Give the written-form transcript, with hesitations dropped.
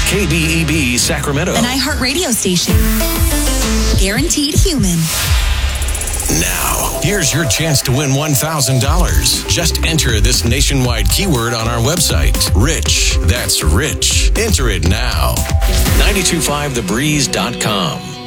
KBEB Sacramento. An iHeartRadio station. Guaranteed human. Now, here's your chance to win $1,000. Just enter this nationwide keyword on our website. Rich. That's rich. Enter it now. 925thebreeze.com.